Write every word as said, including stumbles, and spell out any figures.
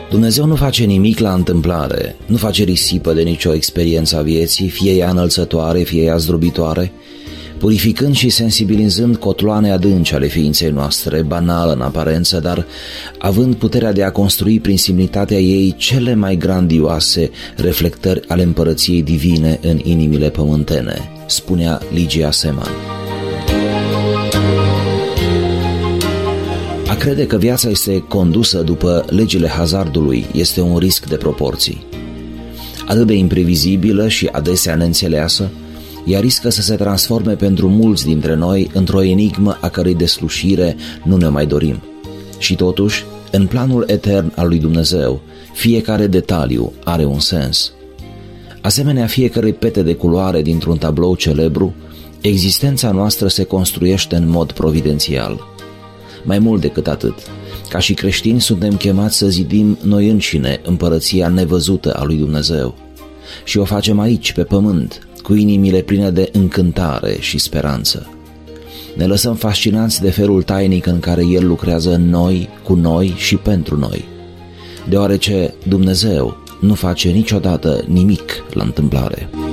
Dumnezeu nu face nimic la întâmplare, nu face risipă de nicio experiență a vieții, fie ea înălțătoare, fie ea zdrobitoare, purificând și sensibilizând cotloane adânci ale ființei noastre, banală în aparență, dar având puterea de a construi prin simplitatea ei cele mai grandioase reflectări ale împărăției divine în inimile pământene, spunea Ligia Seman. A crede că viața este condusă după legile hazardului este un risc de proporții. Atât de imprevizibilă și adesea neînțeleasă, ea riscă să se transforme pentru mulți dintre noi într-o enigmă a cărei deslușire nu ne mai dorim. Și totuși, în planul etern al lui Dumnezeu, fiecare detaliu are un sens. Asemenea fiecărei pete de culoare dintr-un tablou celebru, existența noastră se construiește în mod providențial. Mai mult decât atât, ca și creștini suntem chemați să zidim noi înșine împărăția nevăzută a lui Dumnezeu. Și o facem aici, pe pământ, cu inimile pline de încântare și speranță. Ne lăsăm fascinați de felul tainic în care El lucrează în noi, cu noi și pentru noi, deoarece Dumnezeu nu face niciodată nimic la întâmplare.